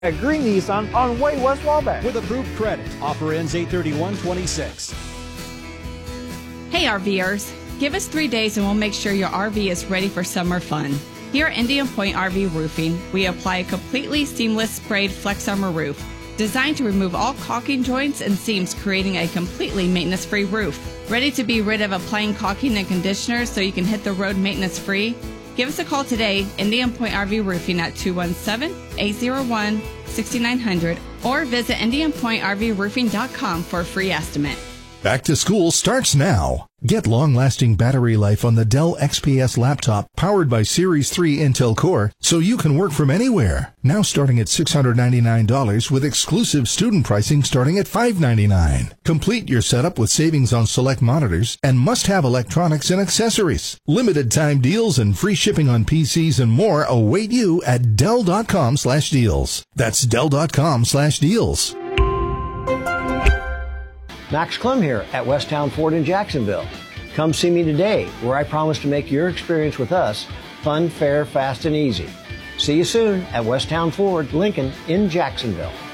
At Green Nissan on Way West Wabash. With approved credit. Offer ends 8/31/26. Hey RVers, give us 3 days and we'll make sure your RV is ready for summer fun. Here at Indian Point RV Roofing, we apply a completely seamless sprayed Flex Armor roof designed to remove all caulking joints and seams, creating a completely maintenance-free roof. Ready to be rid of applying caulking and conditioner so you can hit the road maintenance-free? Give us a call today, Indian Point RV Roofing at 217-801-6900 or visit IndianPointRVRoofing.com for a free estimate. Back to school starts now. Get long-lasting battery life on the Dell XPS laptop powered by Series 3 Intel Core so you can work from anywhere. Now starting at $699 with exclusive student pricing starting at $599. Complete your setup with savings on select monitors and must-have electronics and accessories. Limited time deals and free shipping on PCs and more await you at Dell.com/deals. That's Dell.com/deals. Max Clem here at Westtown Ford in Jacksonville. Come see me today, where I promise to make your experience with us fun, fair, fast, and easy. See you soon at Westtown Ford, Lincoln in Jacksonville.